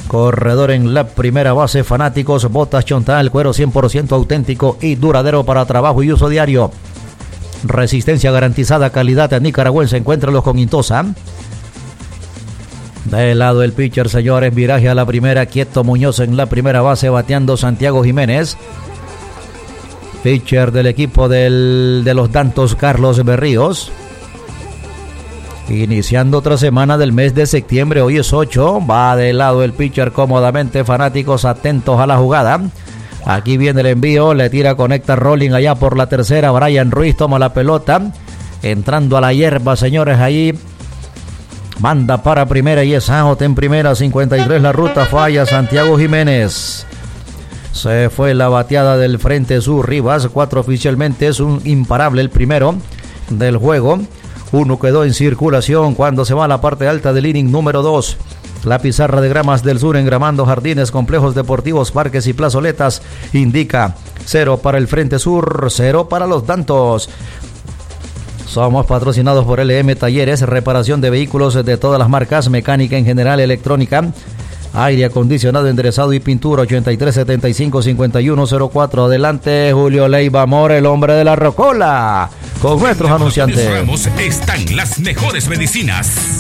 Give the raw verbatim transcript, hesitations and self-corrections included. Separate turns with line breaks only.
Corredor en la primera base, fanáticos, botas Chontal, cuero cien por ciento auténtico y duradero para trabajo y uso diario. Resistencia garantizada, calidad nicaragüense, encuéntralos con Intosa. De lado el pitcher, señores, viraje a la primera, quieto Muñoz en la primera base, bateando Santiago Jiménez. Pitcher del equipo del, de los Dantos, Carlos Berríos. Iniciando otra semana del mes de septiembre, hoy es ocho, va de lado el pitcher cómodamente, fanáticos atentos a la jugada. Aquí viene el envío, le tira, conecta Rolling allá por la tercera, Brian Ruiz toma la pelota, entrando a la hierba, señores, ahí manda para primera y es out en primera, cincuenta y tres la ruta, falla Santiago Jiménez. Se fue la bateada del Frente Sur, Rivas, cuatro oficialmente, es un imparable el primero del juego. Uno quedó en circulación cuando se va a la parte alta del inning número dos. La pizarra de Gramas del Sur, engramando jardines, complejos deportivos, parques y plazoletas, indica cero para el Frente Sur, cero para los Dantos. Somos patrocinados por L M Talleres, reparación de vehículos de todas las marcas, mecánica en general, electrónica, aire acondicionado, enderezado y pintura. Ochenta y tres setenta y cinco cincuenta y uno cero cuatro. Adelante Julio Leiva Amor, el hombre de la rocola, con nuestros anunciantes.
Ramos están las mejores medicinas.